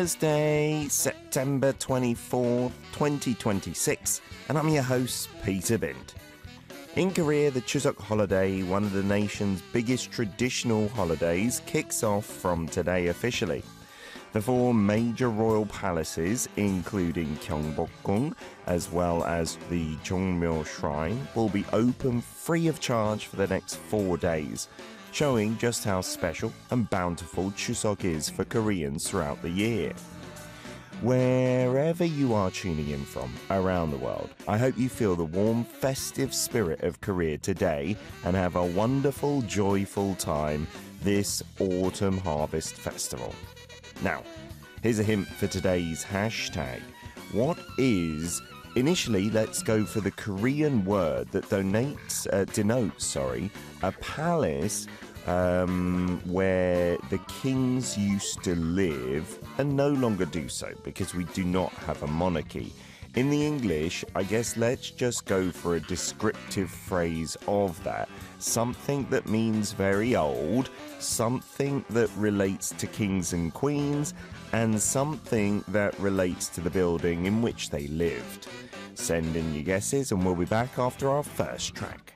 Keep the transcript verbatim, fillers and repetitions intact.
Thursday, September twenty-fourth, twenty twenty-six, and I'm your host, Peter Bind. In Korea, the Chuseok holiday, one of the nation's biggest traditional holidays, kicks off from today officially. The four major royal palaces, including Gyeongbokgung, as well as the Jongmyo Shrine, will be open free of charge for the next four days, showing just how special and bountiful Chuseok is for Koreans throughout the year. Wherever you are tuning in from around the world, I hope you feel the warm, festive spirit of Korea today and have a wonderful, joyful time this Autumn Harvest Festival. Now, here's a hint for today's hashtag. What is... Initially, let's go for the Korean word that donates, uh, denotes sorry, a palace um, where the kings used to live and no longer do so because we do not have a monarchy. In the English, I guess let's just go for a descriptive phrase of that. Something that means very old, something that relates to kings and queens, and something that relates to the building in which they lived. Send in your guesses and we'll be back after our first track.